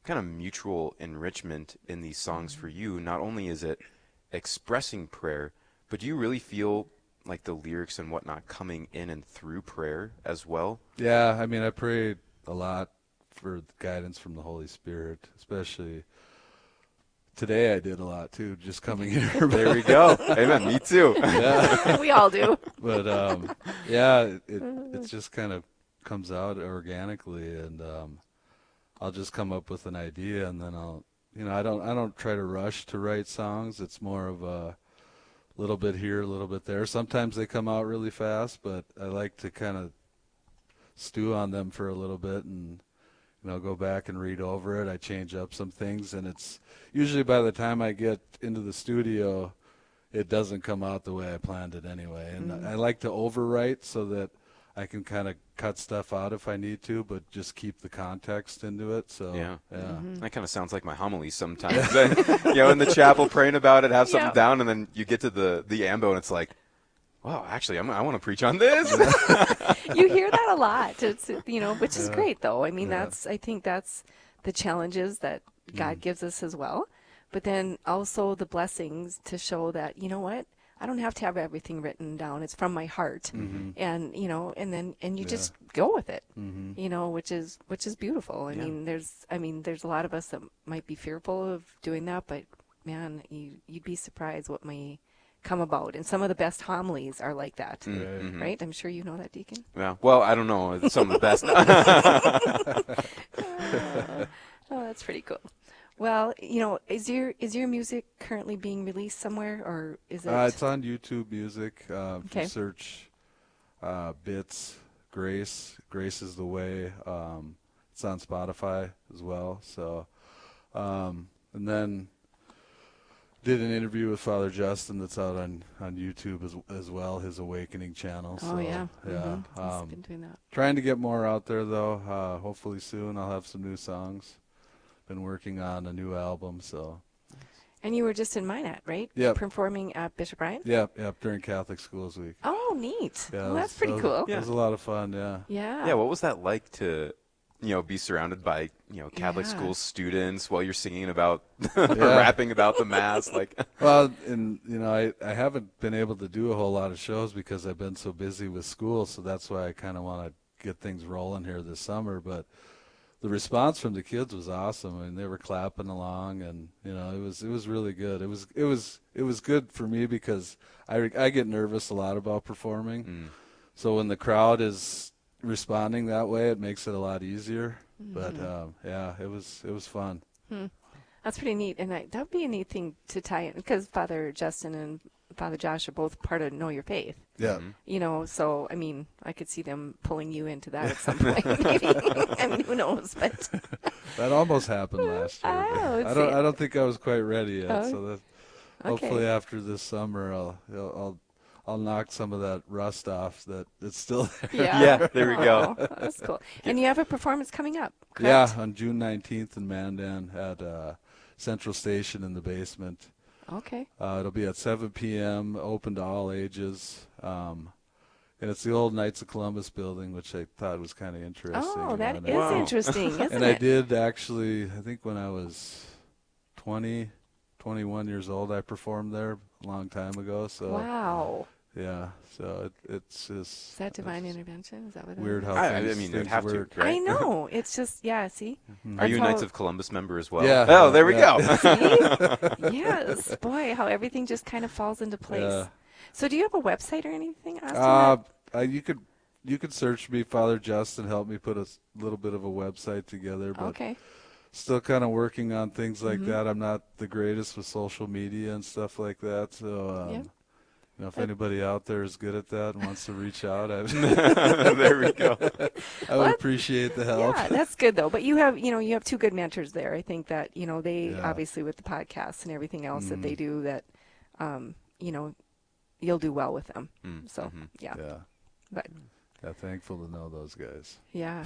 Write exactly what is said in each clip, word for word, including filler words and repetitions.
kind of mutual enrichment in these songs for you. Not only is it expressing prayer, but do you really feel like the lyrics and whatnot coming in and through prayer as well? Yeah, I mean, I prayed a lot for guidance from the Holy Spirit, especially today. I did a lot too, just coming here. There we go. Amen. Me too. Yeah, We all do. but um, yeah, it it, it just kind of comes out organically, and um, I'll just come up with an idea, and then I'll, you know, I don't I don't try to rush to write songs. It's more of a little bit here, a little bit there. Sometimes they come out really fast, but I like to kind of stew on them for a little bit and, you know, go back and read over it. I change up some things, and it's usually by the time I get into the studio, it doesn't come out the way I planned it anyway. And Mm. I like to overwrite so that I can kind of cut stuff out if I need to, but just keep the context into it. So Yeah. yeah. Mm-hmm. That kind of sounds like my homilies sometimes. You know, in the chapel praying about it, have something Yep. down, and then you get to the, the ambo, and it's like, wow, actually, I'm, I want to preach on this. You hear that a lot. It's, you know, which is Yeah. great though. I mean, Yeah. that's, I think that's the challenges that God Mm. gives us as well. But then also the blessings to show that, you know what? I don't have to have everything written down. It's from my heart. Mm-hmm. And, you know, and then, and you Yeah. just go with it, Mm-hmm. you know, which is, which is beautiful. I Yeah. mean, there's, I mean, there's a lot of us that might be fearful of doing that, but man, you, you'd be surprised what may come about. And some of the best homilies are like that, Mm, Right. mhm. right? I'm sure you know that, Deacon. Yeah. Well, I don't know. It's some of the best. Oh, oh, that's pretty cool. Well, you know, is your is your music currently being released somewhere, or is it? Uh, it's on YouTube Music. Uh, if Okay. you search uh, Bits, Grace, Grace is the Way. Um, it's on Spotify as well. So, um, and then did an interview with Father Justin that's out on, on YouTube as as well, his Awakening channel. oh so, yeah, yeah. Mhm. He's Um, been doing that. trying to get more out there though. Uh, hopefully soon I'll have some new songs. Been working on a new album, so And you were just in Minot, right? Yep. Performing at Bishop Ryan. yep, yep. During Catholic Schools Week. Oh, neat. Yeah, well, it that's was- pretty that was- cool. It was a lot of fun. Yeah. Yeah. Yeah, what was that like to, you know, be surrounded by, you know, Catholic Yeah. school students while you're singing about, Yeah. rapping about the Mass? Like, Well, and you know, I, I haven't been able to do a whole lot of shows because I've been so busy with school. So that's why I kind of want to get things rolling here this summer. But the response from the kids was awesome. I mean, they were clapping along, and you know, it was it was really good. It was it was it was good for me because I I get nervous a lot about performing. mm, So when the crowd is responding that way, it makes it a lot easier. But Mhm. um, yeah, it was it was fun. Hmm. That's pretty neat, and I, that would be a neat thing to tie in because Father Justin and Father Josh are both part of Know Your Faith. Yeah. mhm. You know, so I mean, I could see them pulling you into that at some point. Maybe. I mean, who knows? But That almost happened last year. but Oh, I don't. see. I don't think I was quite ready yet. Oh, so that okay. hopefully after this summer, I'll, I'll I'll I'll knock some of that rust off that it's still there. Yeah. Yeah, there we go. Oh, that's cool. And you have a performance coming up, Yeah, correct? on June nineteenth in Mandan at uh, Central Station in the basement. Okay. Uh, it'll be at seven p.m. open to all ages. Um, and it's the old Knights of Columbus building, which I thought was kind of interesting. Oh, that And is I- Wow. interesting, isn't And it? I did actually, I think when I was twenty, twenty-one years old, I performed there a long time ago. So Wow. yeah, so it, it's just Is that divine it's intervention? Is that what that weird is? how I, I things, mean, things you'd have work. to, right? I know. It's just, yeah, see? Mhm. Are you a That's Knights how- of Columbus member as well? Yeah. Oh, there we Yeah. go. See? Yes. Boy, how everything just kind of falls into place. Yeah. So do you have a website or anything, Austin? Uh, that- uh, you could you could search me, Father Justin. Help me put a s- little bit of a website together, but okay. still kind of working on things like Mhm. that. I'm not the greatest with social media and stuff like that. So, um, Yeah. you know, if Uh, anybody out there is good at that and wants to reach out, I, There we go. I would Well, appreciate the help. Yeah, that's good though. But you have, you know, you have two good mentors there. I think that, you know, they Yeah. obviously with the podcasts and everything else that they Mhm. do that, um, you know, you'll do well with them. Mm, So, mhm. yeah. Yeah. But Yeah, thankful to know those guys. yeah.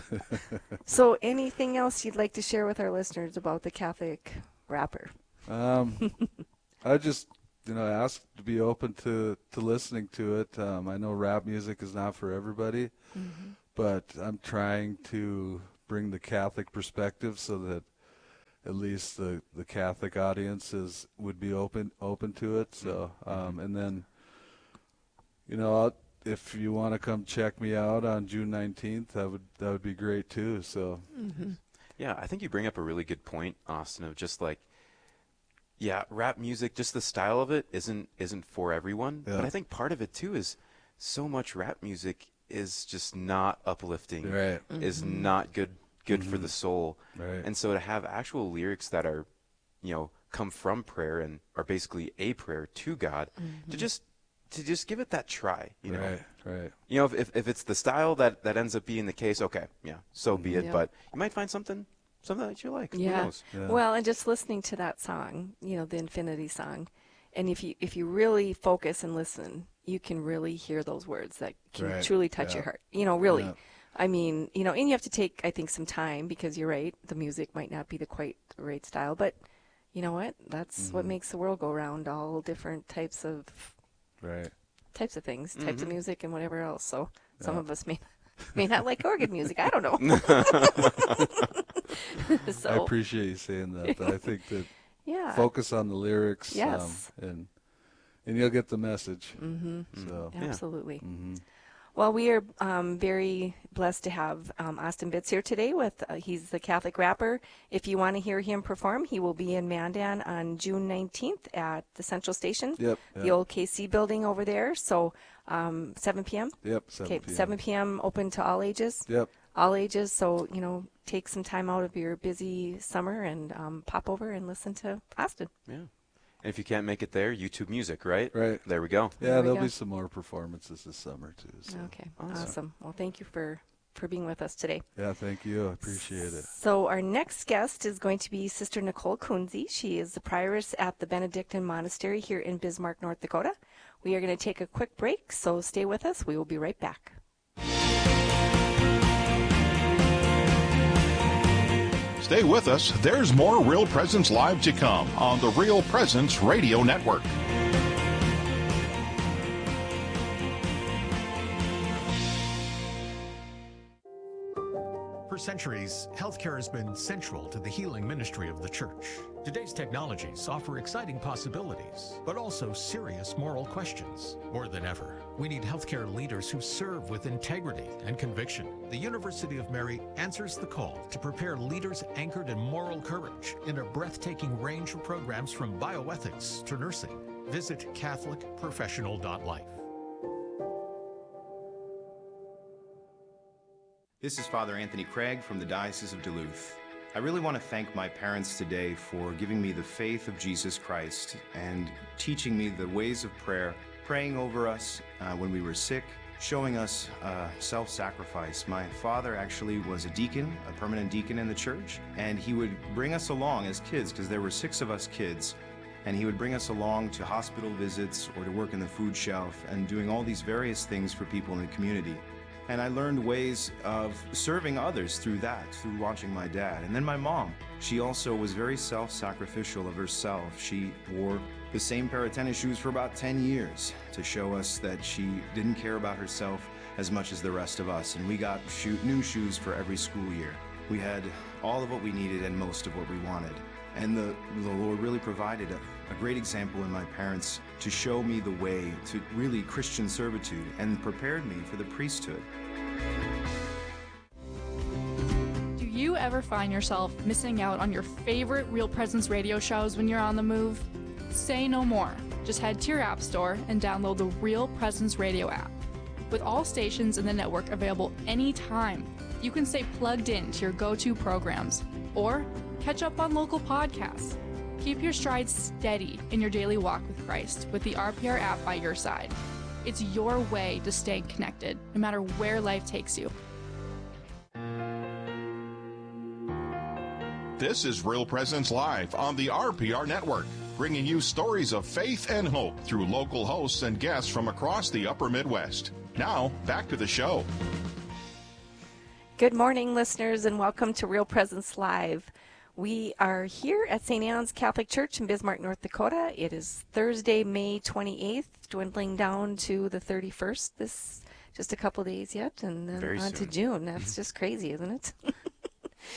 So anything else you'd like to share with our listeners about the Catholic rapper? Um, I just, you know, ask to be open to, to listening to it. Um, I know rap music is not for everybody, Mm-hmm. but I'm trying to bring the Catholic perspective so that at least the, the Catholic audiences would be open open to it. So, um, and then, you know, I'll, if you want to come check me out on June nineteenth, that would that would be great too. So, Mm-hmm. Yeah, I think you bring up a really good point, Austin, of just like, yeah, rap music, just the style of it isn't isn't for everyone. Yeah. But I think part of it too is so much rap music is just not uplifting, right, is not good good for the soul. right, And so to have actual lyrics that are, you know, come from prayer and are basically a prayer to God, to just to just give it that try, you know. right, right. You know, if, if if it's the style that that ends up being the case, okay, yeah, so be it. Yeah. But you might find something something that you like. Who Yeah. knows? Yeah. Well, and just listening to that song, you know, the Infinity song, and if you if you really focus and listen, you can really hear those words that can Right. truly touch Yeah. your heart. You know, really. Yeah. I mean, you know, and you have to take, I think, some time because you're right. The music might not be the quite the right style, but you know what? That's what makes the world go round. All different types of Right. types of things, types of music, and whatever else. So some Yeah. of us may may not like organ music. I don't know. so I appreciate you saying that. But I think that yeah. focus on the lyrics, Yes. um, and and you'll get the message. Mm-hmm. So, Absolutely. hmm Well, we are um, very blessed to have um, Austin Bitts here today. With uh, he's the Catholic rapper. If you want to hear him perform, he will be in Mandan on June nineteenth at the Central Station, yep, the yep, old K C building over there. So um, seven p.m. yep, seven Okay, p.m. seven p.m. open to all ages. Yep, All ages. So you know, take some time out of your busy summer and um, pop over and listen to Austin. Yeah. And if you can't make it there, YouTube Music, right? right. There we go. Yeah, There we there'll go. be some more performances this summer too. So. Okay, Awesome. awesome. Well, thank you for for being with us today. Yeah, thank you. I appreciate it. So our next guest is going to be Sister Nicole Kunze. She is the prioress at the Benedictine Monastery here in Bismarck, North Dakota. We are going to take a quick break, so stay with us. We will be right back. Stay with us. There's more Real Presence Live to come on the Real Presence Radio Network. For centuries, healthcare has been central to the healing ministry of the Church. Today's technologies offer exciting possibilities, but also serious moral questions. More than ever, we need healthcare leaders who serve with integrity and conviction. The University of Mary answers the call to prepare leaders anchored in moral courage in a breathtaking range of programs from bioethics to nursing. Visit catholic professional dot life. This is Father Anthony Craig from the Diocese of Duluth. I really want to thank my parents today for giving me the faith of Jesus Christ and teaching me the ways of prayer, praying over us uh, when we were sick, showing us uh, self-sacrifice. My father actually was a deacon, a permanent deacon in the church, and he would bring us along as kids, because there were six of us kids, and he would bring us along to hospital visits or to work in the food shelf and doing all these various things for people in the community. And I learned ways of serving others through that, through watching my dad. And then my mom, she also was very self-sacrificial of herself. She wore the same pair of tennis shoes for about ten years to show us that she didn't care about herself as much as the rest of us. And we got shoe, new shoes for every school year. We had all of what we needed and most of what we wanted. And the, the Lord really provided a, a great example in my parents to show me the way to really Christian servitude and prepared me for the priesthood. Do you ever find yourself missing out on your favorite Real Presence radio shows when you're on the move? Say no more. Just head to your app store and download the Real Presence radio app. With all stations in the network available anytime, you can stay plugged in to your go-to programs or catch up on local podcasts. Keep your stride steady in your daily walk with Christ with the R P R app by your side. It's your way to stay connected, no matter where life takes you. This is Real Presence Live on the R P R Network, bringing you stories of faith and hope through local hosts and guests from across the upper Midwest. Now, back to the show. Good morning, listeners, and welcome to Real Presence Live. We are here at Saint Anne's Catholic Church in Bismarck, North Dakota. It is Thursday, May twenty-eighth, dwindling down to the thirty-first. This just a couple days yet, and then Very on to soon. June. That's just crazy, isn't it?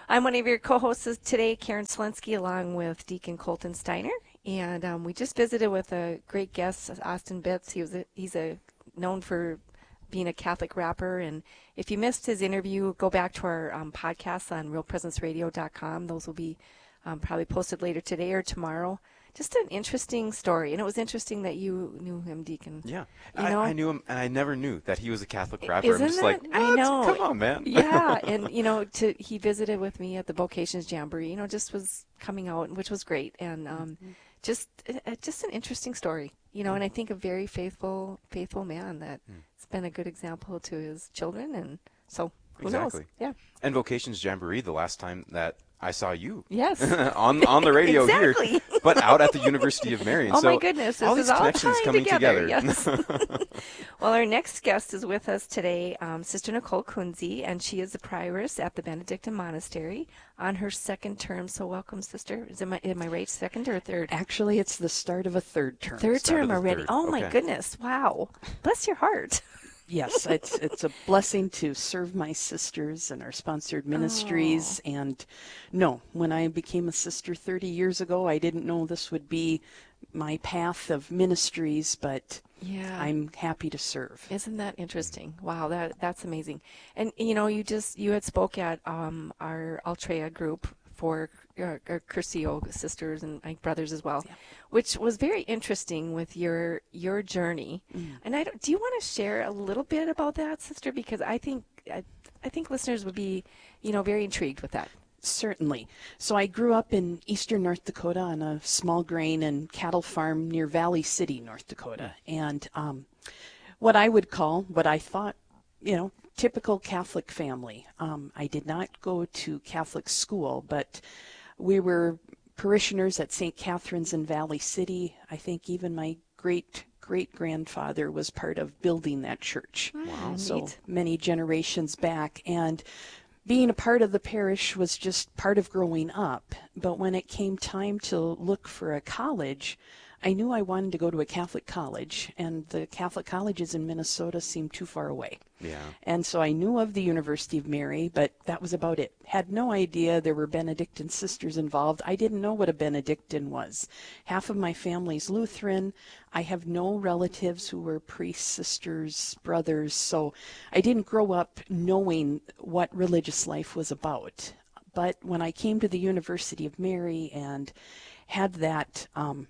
I'm one of your co-hosts today, Karen Selensky, along with Deacon Colton Steiner. And um, we just visited with a great guest, Austin Bitts. He was a, he's a known for being a Catholic rapper. And if you missed his interview, go back to our um, podcast on real presence radio dot com. Those will be um, probably posted later today or tomorrow. Just an interesting story. And it was interesting that you knew him, Deacon. Yeah. You I, know? I knew him, and I never knew that he was a Catholic rapper. Isn't I'm just it? like, I what? know. Come on, man. Yeah, and you know, to he visited with me at the Vocations Jamboree. You know, just was coming out, which was great, and um, mm-hmm. just uh, just an interesting story. You know, and I think a very faithful, faithful man that's mm. been a good example to his children, and so who exactly. knows? Yeah. And Vocations Jamboree, the last time that I saw you. Yes. on on the radio exactly. here, but out at the University of Mary. And oh so my goodness! This all is these all connections tying coming together. together. Yes. Well, our next guest is with us today, um, Sister Nicole Kunze, and she is the prioress at the Benedictine Monastery on her second term. So, welcome, Sister. Is it my, am I right? Second or third? Actually, it's the start of a third term. Third Start term of the already. third. Oh my Okay. goodness! Wow. Bless your heart. Yes, it's it's a blessing to serve my sisters and our sponsored ministries. Oh. And no, when I became a sister thirty years ago, I didn't know this would be my path of ministries, but Yeah. I'm happy to serve. Isn't that interesting? Wow, that that's amazing. And you know, you just you had spoke at um, our Altrea group for uh, our Curcio sisters and my brothers as well, Yeah. which was very interesting with your your journey. Mm. And I don't, do you want to share a little bit about that, Sister? Because I think I, I think listeners would be, you know, very intrigued with that. Certainly. So I grew up in eastern North Dakota on a small grain and cattle farm near Valley City, North Dakota. And um, what I would call, what I thought, you know, typical Catholic family. Um, I did not go to Catholic school, but we were parishioners at Saint Catherine's in Valley City. I think even my great great grandfather was part of building that church. Wow. So Neat. many generations back. And being a part of the parish was just part of growing up. But when it came time to look for a college, I knew I wanted to go to a Catholic college, and the Catholic colleges in Minnesota seemed too far away. Yeah. And so I knew of the University of Mary, but that was about it. Had no idea there were Benedictine sisters involved. I didn't know what a Benedictine was. Half of my family's Lutheran. I have no relatives who were priests, sisters, brothers, so I didn't grow up knowing what religious life was about. But when I came to the University of Mary and had that um,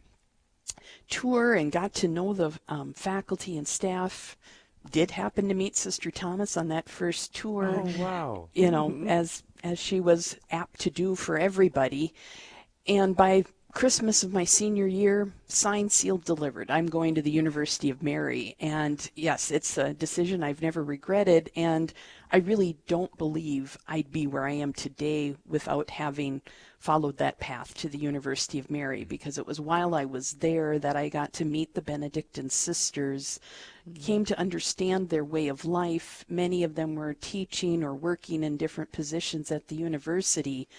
tour and got to know the um, faculty and staff, did happen to meet Sister Thomas on that first tour. Oh, wow. You know, as as she was apt to do for everybody. And by Christmas of my senior year, signed, sealed, delivered. I'm going to the University of Mary. And yes, it's a decision I've never regretted. And I really don't believe I'd be where I am today without having followed that path to the University of Mary, because it was while I was there that I got to meet the Benedictine sisters, mm-hmm. came to understand their way of life. Many of them were teaching or working in different positions at the university.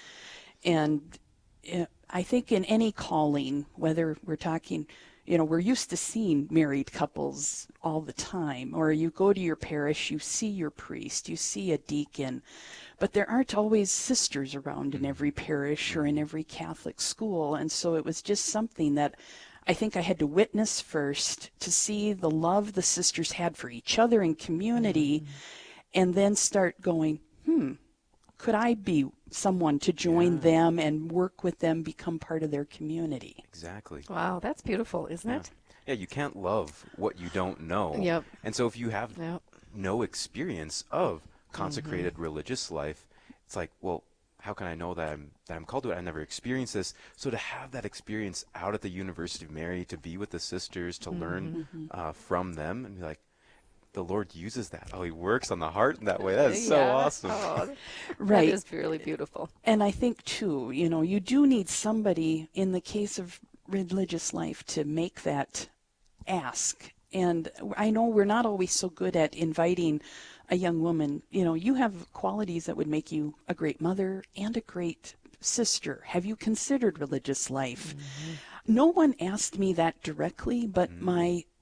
And uh, I think in any calling, whether we're talking, you know, we're used to seeing married couples all the time, or you go to your parish, you see your priest, you see a deacon, but there aren't always sisters around in every parish or in every Catholic school. And so it was just something that I think I had to witness first, to see the love the sisters had for each other in community, mm-hmm. and then start going, hmm, could I be someone to join Yeah. them and work with them, become part of their community? Exactly. Wow, that's beautiful, isn't Yeah. it? Yeah, you can't love what you don't know. Yep. And so if you have Yep. no experience of consecrated mm-hmm. religious life, it's like, well, how can I know that I'm that I'm called to it? I never experienced this. So to have that experience out at the University of Mary, to be with the sisters, to mm-hmm. learn uh, from them, and be like, the Lord uses that. Oh, he works on the heart in that way. That is so Yeah. awesome. Oh, Right. That is really beautiful. And I think, too, you know, you do need somebody in the case of religious life to make that ask. And I know we're not always so good at inviting a young woman. You know, you have qualities that would make you a great mother and a great sister. Have you considered religious life? Mm-hmm. No one asked me that directly, but mm-hmm. my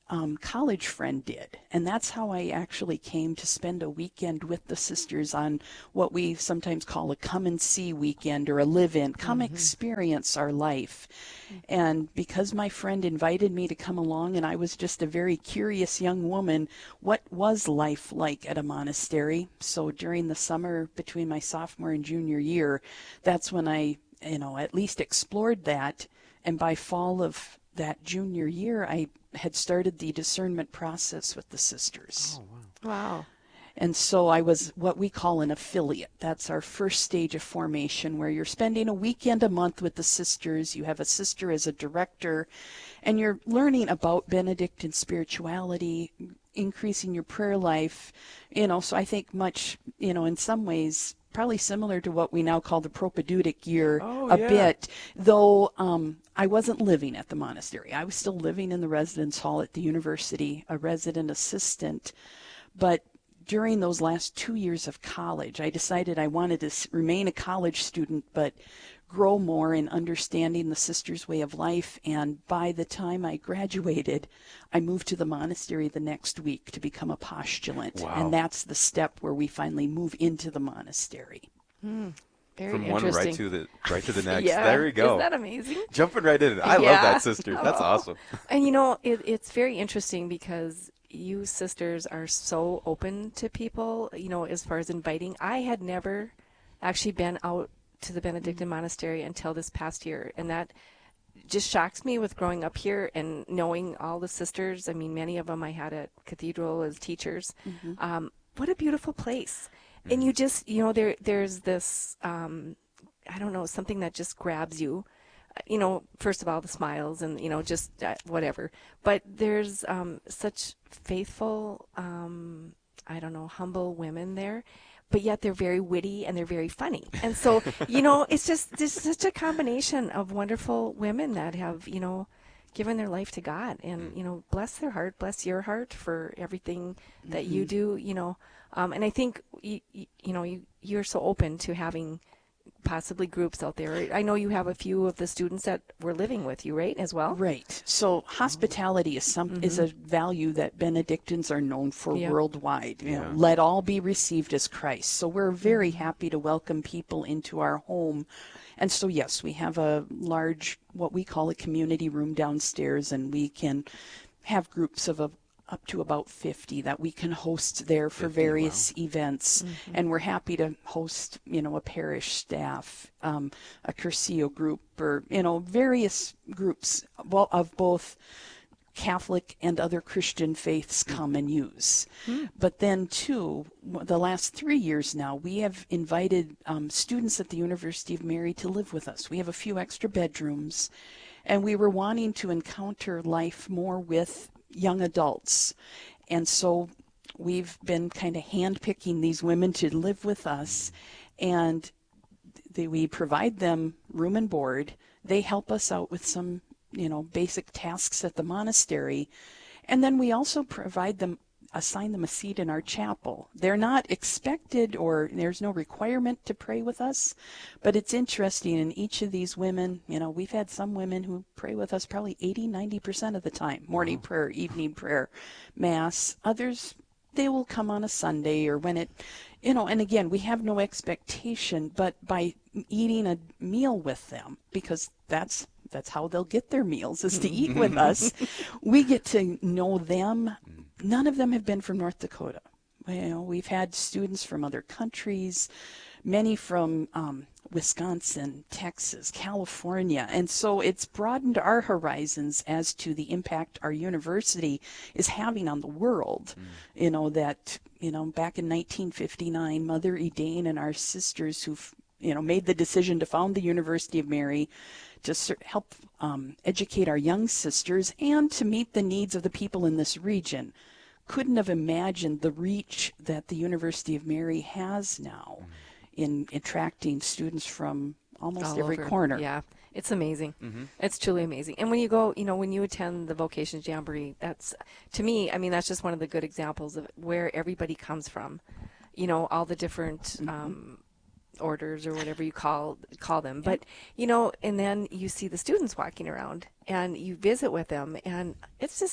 um, college friend did. And that's how I actually came to spend a weekend with the sisters on what we sometimes call a come and see weekend or a live-in. Come mm-hmm. experience our life. Mm-hmm. And because my friend invited me to come along, and I was just a very curious young woman, what was life like at a monastery? So during the summer between my sophomore and junior year, that's when I, you know, at least explored that. And by fall of that junior year, I had started the discernment process with the sisters. Oh, wow. Wow. And so I was what we call an affiliate. That's our first stage of formation, where you're spending a weekend a month with the sisters. You have a sister as a director, and you're learning about Benedictine spirituality, increasing your prayer life. You know, so I think much, you know, in some ways, probably similar to what we now call the propedeutic year oh, a yeah. bit, though um, I wasn't living at the monastery. I was still living in the residence hall at the university, a resident assistant. But during those last two years of college, I decided I wanted to remain a college student, but grow more in understanding the sisters' way of life. And by the time I graduated, I moved to the monastery the next week to become a postulant. Wow. And that's the step where we finally move into the monastery. Hmm. Very From one interesting. right to the right to the next. Yeah. There we go. Isn't that amazing? Jumping right in. I Yeah. love that, sister. That's Oh. awesome. And you know, it, it's very interesting because you sisters are so open to people, you know, as far as inviting. I had never actually been out to the Benedictine monastery until this past year, and that just shocks me with growing up here and knowing all the sisters. I mean, many of them I had at Cathedral as teachers. Mm-hmm. Um, what a beautiful place. Mm-hmm. And you just, you know, there there's this, um, I don't know, something that just grabs you. You know, first of all, the smiles and, you know, just uh, whatever. But there's um, such faithful, um, I don't know, humble women there. But yet they're very witty and they're very funny. And so, you know, it's just there's such a combination of wonderful women that have, you know, given their life to God. And, you know, bless their heart, bless your heart for everything that mm-hmm. you do, you know. Um, and I think, you, you, you know, you, you're so open to having possibly groups out there. I know you have a few of the students that were living with you, right, as well? Right. So hospitality is some mm-hmm. is a value that Benedictines are known for yeah. worldwide. You yeah. know, let all be received as Christ. So we're very happy to welcome people into our home. And so, yes, we have a large, what we call a community room downstairs, and we can have groups of a up to about fifty that we can host there for fifty, various wow. events. Mm-hmm. And we're happy to host, you know, a parish staff, um, a Cursillo group, or, you know, various groups of both Catholic and other Christian faiths come and use. Mm. But then, too, the last three years now, we have invited um, students at the University of Mary to live with us. We have a few extra bedrooms, and we were wanting to encounter life more with young adults. And so we've been kind of handpicking these women to live with us, and they, we provide them room and board. They help us out with some, you know, basic tasks at the monastery. And then we also provide them, assign them a seat in our chapel. They're not expected, or there's no requirement to pray with us, but it's interesting. In each of these women, you know, we've had some women who pray with us probably eighty, ninety percent of the time. Morning oh. prayer, evening prayer, Mass. Others, they will come on a Sunday or when it, you know, and again, we have no expectation, but by eating a meal with them, because that's that's how they'll get their meals, is to eat with us, we get to know them. None of them have been from North Dakota. You know, we've had students from other countries, many from um, Wisconsin, Texas, California, and so it's broadened our horizons as to the impact our university is having on the world. Mm. You know, that, you know, back in nineteen fifty-nine, Mother Edane and our sisters who, you know, made the decision to found the University of Mary to help um, educate our young sisters and to meet the needs of the people in this region, couldn't have imagined the reach that the University of Mary has now mm. in attracting students from almost All every over. corner. Yeah, it's amazing. Mm-hmm. It's truly amazing. And when you go, you know, when you attend the Vocations Jamboree, that's, to me, I mean, that's just one of the good examples of where everybody comes from. You know, all the different mm-hmm. um, orders or whatever you call call them. But, you know, and then you see the students walking around and you visit with them, and it's just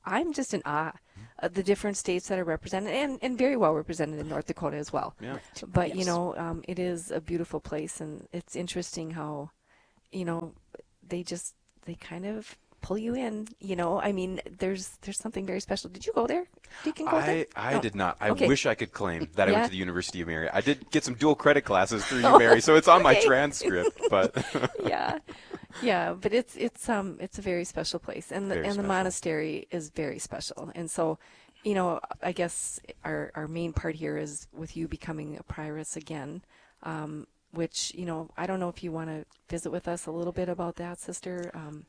I'm just in awe of the different states that are represented, and, and very well represented in North Dakota as well. Yeah. But, Yes. you know, um, it is a beautiful place, and it's interesting how, you know, they just, they kind of pull you in, you know. I mean, there's there's something very special. Did you go there? Deacon go I, there? I No. did not. I Okay. wish I could claim that I Yeah. went to the University of Mary. I did get some dual credit classes through Oh, U Mary, so it's on my okay. transcript. But yeah, yeah, but it's it's um it's a very special place, and the Very and the special. monastery is very special, and so, you know, I guess our our main part here is with you becoming a prioress again, um, which, you know, I don't know if you want to visit with us a little bit about that, Sister. Um,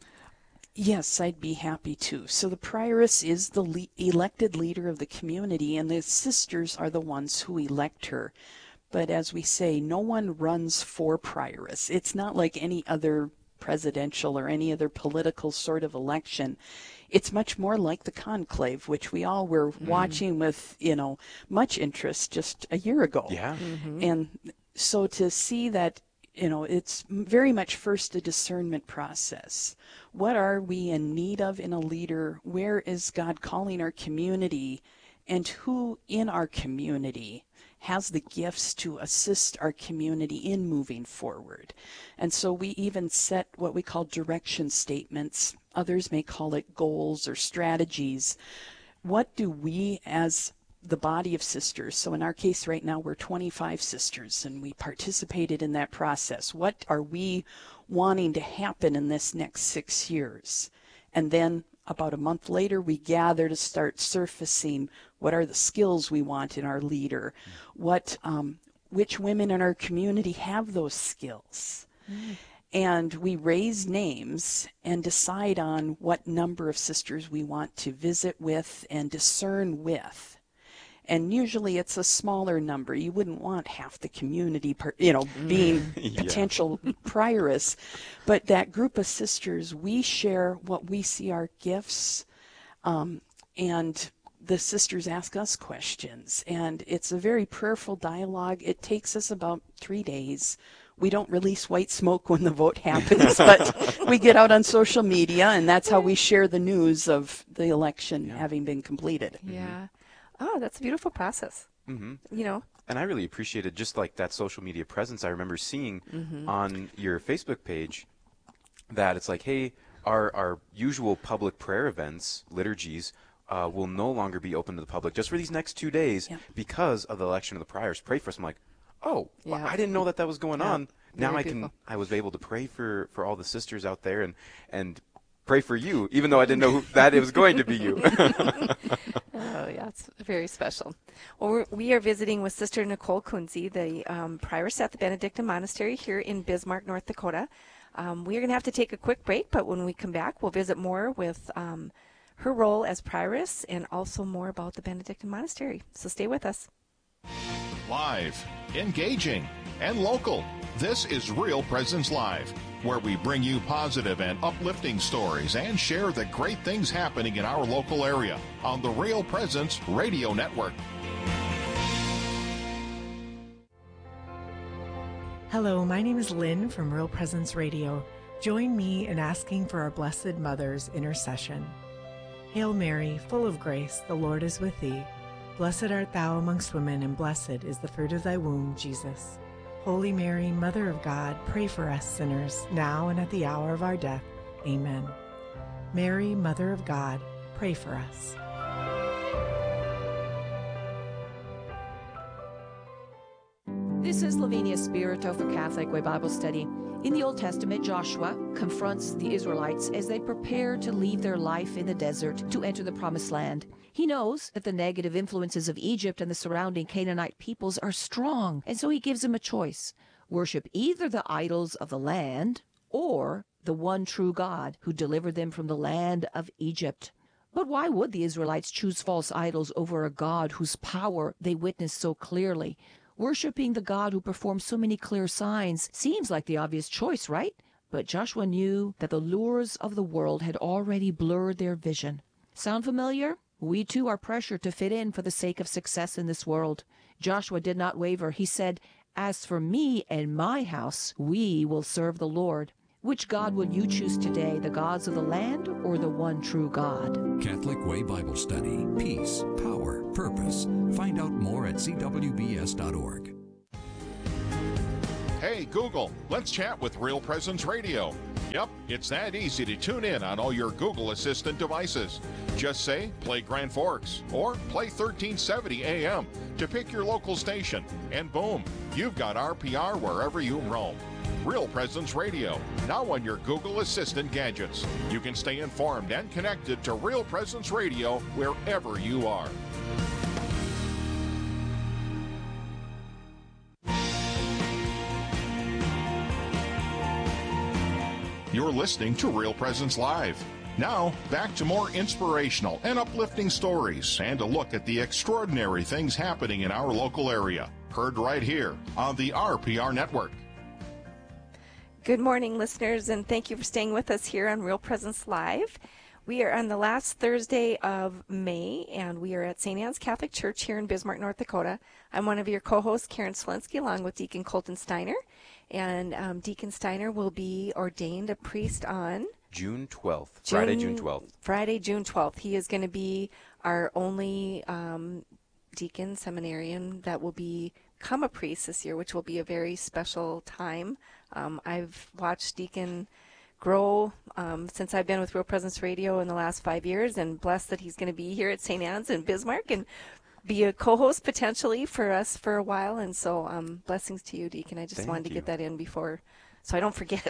Yes, I'd be happy to. So the prioress is the le- elected leader of the community, and the sisters are the ones who elect her. But as we say, no one runs for prioress. It's not like any other presidential or any other political sort of election. It's much more like the conclave, which we all were watching with, you know, much interest just a year ago. yeah, And so to see that, you know, it's very much first a discernment process. What are we in need of in a leader? Where is God calling our community? And who in our community has the gifts to assist our community in moving forward? And so we even set what we call direction statements. Others may call it goals or strategies. What do we as the body of sisters, so in our case right now we're twenty-five sisters and we participated in that process. What are we wanting to happen in this next six years? And then about a month later we gather to start surfacing what are the skills we want in our leader, what um, which women in our community have those skills. Mm. And we raise names and decide on what number of sisters we want to visit with and discern with. And usually it's a smaller number. You wouldn't want half the community, per, you know, being Yeah. potential prioress. But that group of sisters, we share what we see our gifts, um, and the sisters ask us questions. And it's a very prayerful dialogue. It takes us about three days. We don't release white smoke when the vote happens, but we get out on social media, and that's how we share the news of the election Yeah. having been completed. yeah. Oh, that's a beautiful process. hmm You know. and I really appreciated just like that social media presence. I remember seeing Mm-hmm. on your Facebook page that it's like, hey, our our usual public prayer events, liturgies, uh, will no longer be open to the public just for these next two days Yeah. because of the election of the priors. Pray for us. I'm like, oh, well, Yeah. I didn't know that that was going Yeah. on. Now Very I can. beautiful. I was able to pray for for all the sisters out there and and pray for you, even though I didn't know who, that it was going to be you. Oh, yeah, it's very special. Well, we're, we are visiting with Sister Nicole Kunze, the um, prioress at the Benedictine Monastery here in Bismarck, North Dakota. Um, we are going to have to take a quick break, but when we come back, we'll visit more with um, her role as prioress and also more about the Benedictine Monastery. So stay with us. Live, engaging, and local. This is Real Presence Live, where we bring you positive and uplifting stories and share the great things happening in our local area on the Real Presence Radio Network. Hello, my name is Lynn from Real Presence Radio. Join me in asking for our Blessed Mother's intercession. Hail Mary, full of grace, the Lord is with thee. Blessed art thou amongst women, and blessed is the fruit of thy womb, Jesus. Holy Mary, Mother of God, pray for us sinners, now and at the hour of our death. Amen. Mary, Mother of God, pray for us. This is Lavinia Spirito for Catholic Way Bible Study. In the Old Testament, Joshua confronts the Israelites as they prepare to leave their life in the desert to enter the Promised Land. He knows that the negative influences of Egypt and the surrounding Canaanite peoples are strong, and so he gives them a choice. Worship either the idols of the land or the one true God who delivered them from the land of Egypt. But why would the Israelites choose false idols over a God whose power they witnessed so clearly? Worshipping the God who performed so many clear signs seems like the obvious choice, right? But Joshua knew that the lures of the world had already blurred their vision. Sound familiar? We too are pressured to fit in for the sake of success in this world. Joshua did not waver. He said, "As for me and my house, we will serve the Lord." Which God will you choose today, the gods of the land or the one true God? Catholic Way Bible Study. Peace, power, purpose. Find out more at c w b s dot org. Hey, Google, let's chat with Real Presence Radio. Yep, it's that easy to tune in on all your Google Assistant devices. Just say, play Grand Forks, or play thirteen seventy A M to pick your local station, and boom, you've got R P R wherever you roam. Real Presence Radio, now on your Google Assistant gadgets. You can stay informed and connected to Real Presence Radio wherever you are. You're listening to Real Presence Live. Now, back to more inspirational and uplifting stories and a look at the extraordinary things happening in our local area. Heard right here on the R P R Network. Good morning, listeners, and thank you for staying with us here on Real Presence Live. We are on the last Thursday of May, and we are at Saint Anne's Catholic Church here in Bismarck, North Dakota. I'm one of your co-hosts, Karen Slinsky, along with Deacon Colton Steiner. And um, Deacon Steiner will be ordained a priest on June twelfth, June, Friday, June twelfth. Friday, June twelfth. He is going to be our only um, deacon seminarian that will become a priest this year, which will be a very special time. Um, I've watched Deacon grow um, since I've been with Real Presence Radio in the last five years, and blessed that he's going to be here at Saint Anne's in Bismarck and be a co-host potentially for us for a while. And so um, blessings to you, Deacon. I just Thank wanted to you. get that in before, so I don't forget.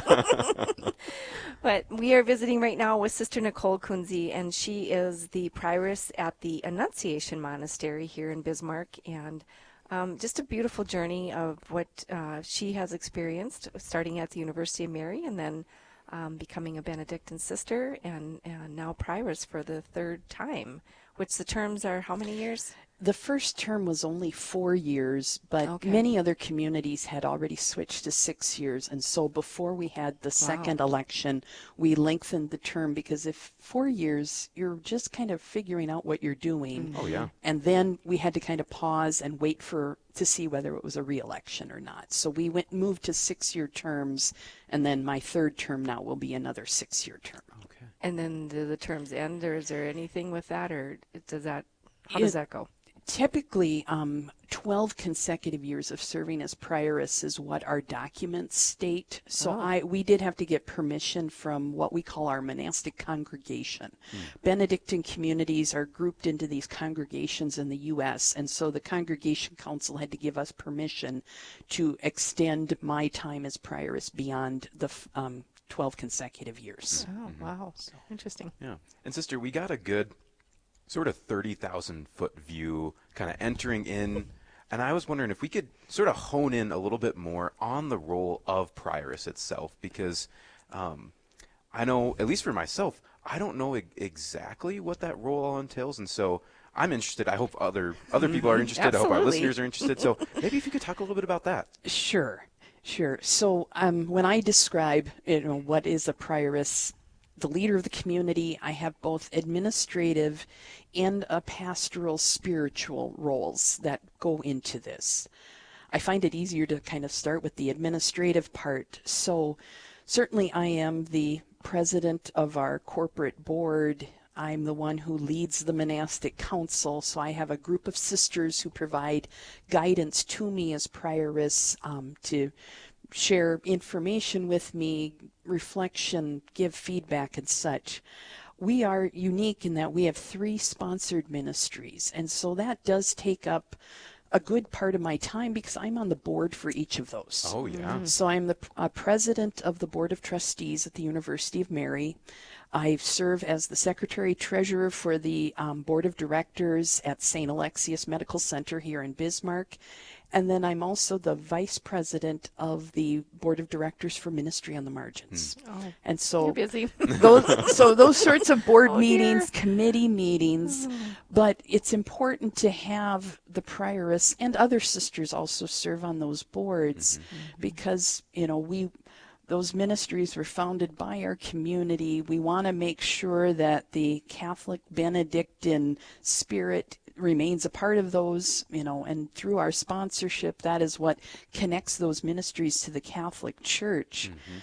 But we are visiting right now with Sister Nicole Kunze, and she is the prioress at the Annunciation Monastery here in Bismarck. And um, just a beautiful journey of what uh, she has experienced, starting at the University of Mary and then um, becoming a Benedictine sister and, and now prioress for the third time, which the terms are how many years? The first term was only four years, but Okay. many other communities had already switched to six years. And so before we had the second election, we lengthened the term, because if four years, you're just kind of figuring out what you're doing. Oh, yeah. And then we had to kind of pause and wait for to see whether it was a re-election or not. So we went moved to six-year terms, and then my third term now will be another six-year term. Okay. And then do the terms end, or is there anything with that, or does that, how does It- that go? Typically, um, twelve consecutive years of serving as prioress is what our documents state. So Oh. I we did have to get permission from what we call our monastic congregation. Benedictine communities are grouped into these congregations in the U S, and so the Congregation Council had to give us permission to extend my time as prioress beyond the f- um, twelve consecutive years. Oh, wow. Interesting. Yeah. And sister, we got a good sort of thirty thousand foot view kind of entering in. And I was wondering if we could sort of hone in a little bit more on the role of prioress itself, because um, I know, at least for myself, I don't know e- exactly what that role all entails. And so I'm interested. I hope other other people are interested. I hope our Absolutely. listeners are interested. So maybe if you could talk a little bit about that. Sure, sure. So um, when I describe, you know, what is a prioress, the leader of the community, I have both administrative and a pastoral spiritual roles that go into this. I find it easier to kind of start with the administrative part. So certainly I am the president of our corporate board. I'm the one who leads the monastic council, so I have a group of sisters who provide guidance to me as prioress, um, to share information with me, reflection, give feedback, and such. We are unique in that we have three sponsored ministries, and so that does take up a good part of my time because I'm on the board for each of those. Oh, yeah. So I'm the uh, president of the Board of Trustees at the University of Mary. I serve as the secretary treasurer for the um, Board of Directors at Saint Alexius Medical Center here in Bismarck. And then I'm also the vice president of the Board of Directors for Ministry on the Margins. Oh, and so you're busy. those, so those sorts of board Oh, meetings, dear. committee meetings, but it's important to have the prioress and other sisters also serve on those boards because, you know, we those ministries were founded by our community. We want to make sure that the Catholic Benedictine spirit remains a part of those, you know, and through our sponsorship, that is what connects those ministries to the Catholic Church.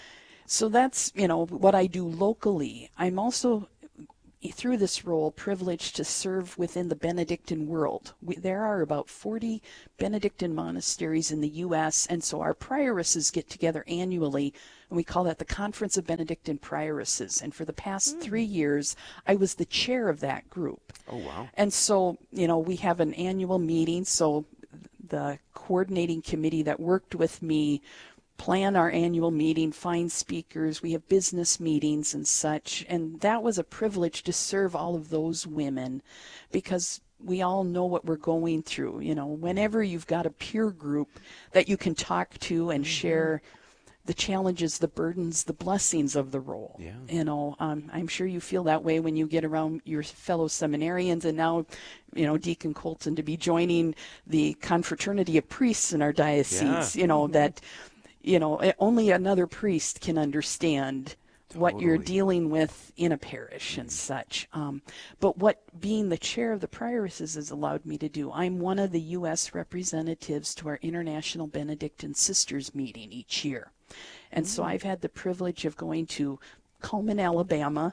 So that's, you know, what I do locally. I'm also, through this role, privileged to serve within the Benedictine world. We, there are about forty Benedictine monasteries in the U S, and so our prioresses get together annually, and we call that the Conference of Benedictine Prioresses. And for the past mm. three years, I was the chair of that group. Oh, wow. And so, you know, we have an annual meeting, so the coordinating committee that worked with me plan our annual meeting, find speakers, we have business meetings and such, and that was a privilege to serve all of those women, because we all know what we're going through. You know, whenever you've got a peer group that you can talk to and mm-hmm. share the challenges, the burdens, the blessings of the role. Yeah. You know, um, I'm sure you feel that way when you get around your fellow seminarians, and now, you know, Deacon Colton to be joining the confraternity of priests in our diocese, yeah. you know, mm-hmm. that You know, only another priest can understand totally. what you're dealing with in a parish mm. and such. Um, but what being the chair of the prioresses has allowed me to do, I'm one of the U S representatives to our International Benedictine Sisters meeting each year. And mm. so I've had the privilege of going to Cullman, Alabama,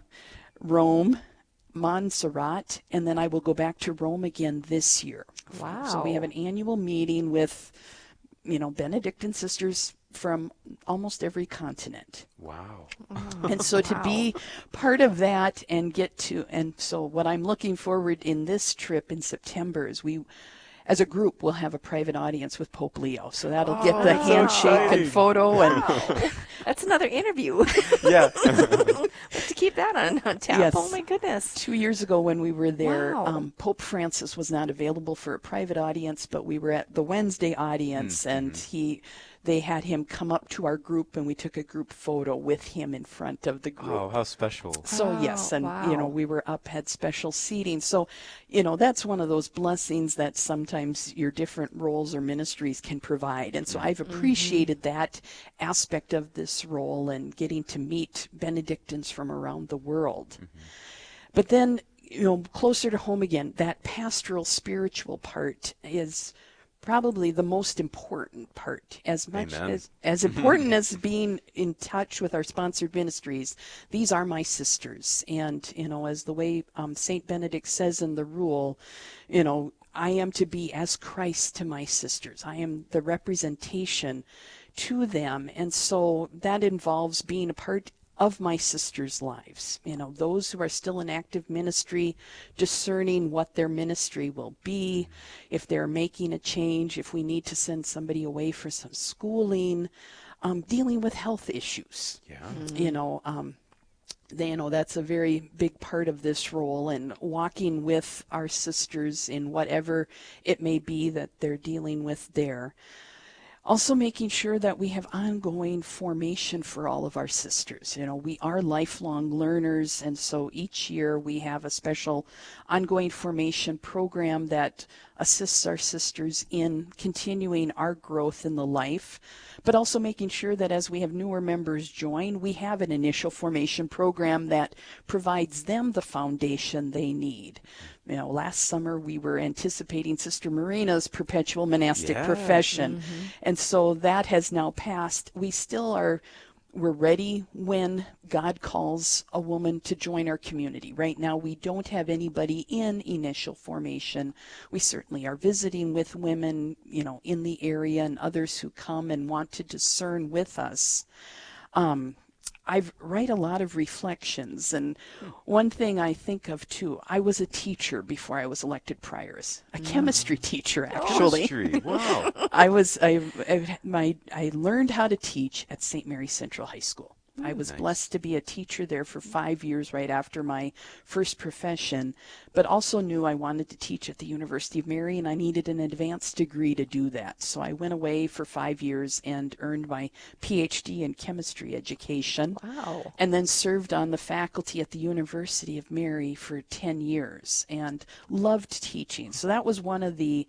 Rome, Montserrat, and then I will go back to Rome again this year. Wow. So we have an annual meeting with, you know, Benedictine sisters from almost every continent. Wow. Oh, and so to wow. be part of that and get to, and so what I'm looking forward in this trip in September is we, as a group, will have a private audience with Pope Leo. So that'll oh, get the handshake exciting. and photo. Wow. and That's another interview. Yeah. Let's keep that on, on tap. Yes. Oh, my goodness. Two years ago when we were there, Wow. um, Pope Francis was not available for a private audience, but we were at the Wednesday audience, mm-hmm. and he... they had him come up to our group, and we took a group photo with him in front of the group. Oh, how special. So, oh, yes, and, wow. you know, we were up, had special seating. So, you know, that's one of those blessings that sometimes your different roles or ministries can provide. And so I've appreciated mm-hmm. that aspect of this role and getting to meet Benedictines from around the world. Mm-hmm. But then, you know, closer to home again, that pastoral spiritual part is probably the most important part. As much Amen. as as important as being in touch with our sponsored ministries, these are my sisters. And, you know, as the way um, Saint Benedict says in the rule, you know, I am to be as Christ to my sisters. I am the representation to them. And so that involves being a part of my sisters' lives. You know, those who are still in active ministry, discerning what their ministry will be, if they're making a change, if we need to send somebody away for some schooling, um, dealing with health issues. Yeah. Mm-hmm. You know, um, they, you know, that's a very big part of this role, and walking with our sisters in whatever it may be that they're dealing with there. Also making sure that we have ongoing formation for all of our sisters. You know, we are lifelong learners, and so each year we have a special ongoing formation program that assists our sisters in continuing our growth in the life, but also making sure that as we have newer members join, we have an initial formation program that provides them the foundation they need. You know, last summer we were anticipating Sister Marina's perpetual monastic yeah. profession. Mm-hmm. And so that has now passed. We still are, we're ready when God calls a woman to join our community. Right now we don't have anybody in initial formation. We certainly are visiting with women, you know, in the area and others who come and want to discern with us. Um, I write a lot of reflections, and one thing I think of too, I was a teacher before I was elected prioress, a mm. chemistry teacher actually. Chemistry, wow. I was I, I my I learned how to teach at Saint Mary's Central High School. I was nice. blessed to be a teacher there for five years right after my first profession, but also knew I wanted to teach at the University of Mary, and I needed an advanced degree to do that. So I went away for five years and earned my P H D in chemistry education. Wow. And then served on the faculty at the University of Mary for ten years and loved teaching. So that was one of the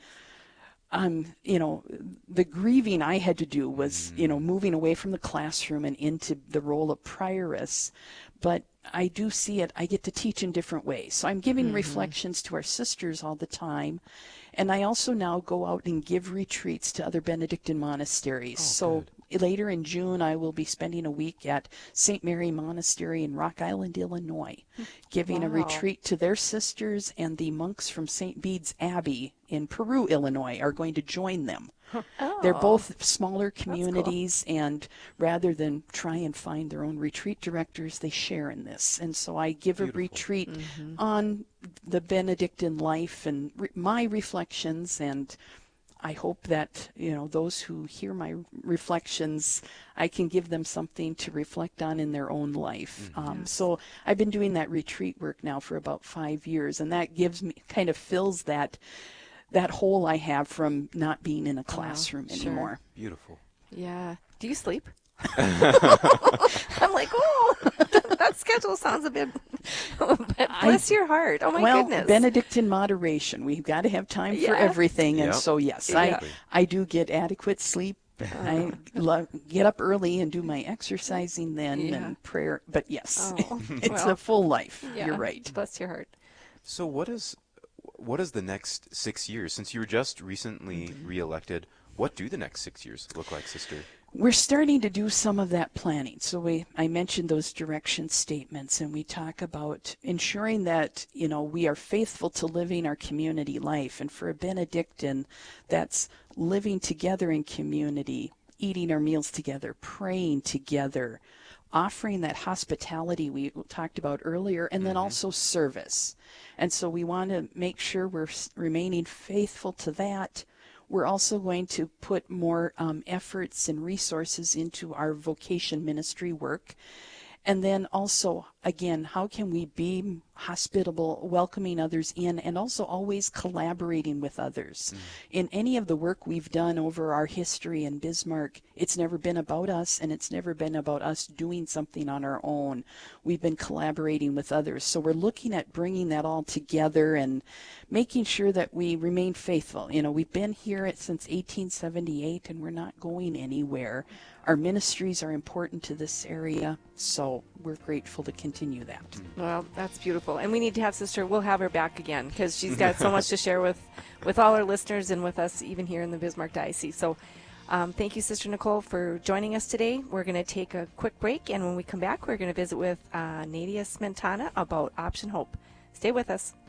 Um, you know, the grieving I had to do was, you know, moving away from the classroom and into the role of prioress. But I do see it, I get to teach in different ways. So I'm giving mm-hmm. reflections to our sisters all the time. And I also now go out and give retreats to other Benedictine monasteries. Oh, so good. later in June, I will be spending a week at Saint Mary Monastery in Rock Island, Illinois, giving Wow. a retreat to their sisters, and the monks from Saint Bede's Abbey in Peru, Illinois, are going to join them. Oh. They're both smaller communities, and rather than try and find their own retreat directors, they share in this. And so I give Beautiful. a retreat Mm-hmm. on the Benedictine life and re- my reflections, and I hope that, you know, those who hear my reflections, I can give them something to reflect on in their own life. Mm-hmm. Um, so I've been doing that retreat work now for about five years, and that gives me, kind of fills that that hole I have from not being in a classroom sure. anymore. Beautiful. Yeah. Do you sleep? I'm like, oh, that schedule sounds a bit. But bless your heart. Oh my well, goodness. Benedictine moderation. We've got to have time Yeah. for everything, and Yep. so yes, Yeah. I I do get adequate sleep. I love, get up early and do my exercising then Yeah. and prayer. But yes, Oh, it's well, a full life. yeah. You're right. Bless your heart. So what is what is the next six years? Since you were just recently Mm-hmm. reelected, what do the next six years look like, Sister? We're starting to do some of that planning. So we, I mentioned those direction statements, and we talk about ensuring that, you know, we are faithful to living our community life. And for a Benedictine, that's living together in community, eating our meals together, praying together, offering that hospitality we talked about earlier, and then Mhm. also service. And so we want to make sure we're s- remaining faithful to that. We're also going to put more um, efforts and resources into our vocation ministry work. And then also, again, how can we be hospitable, welcoming others in, and also always collaborating with others? Mm. In any of the work we've done over our history in Bismarck, it's never been about us, and it's never been about us doing something on our own. We've been collaborating with others. So we're looking at bringing that all together and making sure that we remain faithful. You know, we've been here since eighteen seventy-eight, and we're not going anywhere. Our ministries are important to this area, so we're grateful to continue that. Well, that's beautiful. And we need to have Sister, we'll have her back again because she's got so much to share with, with all our listeners and with us even here in the Bismarck Diocese. So um, thank you, Sister Nicole, for joining us today. We're going to take a quick break, and when we come back, we're going to visit with uh, Nadia Smentana about Option Hope. Stay with us.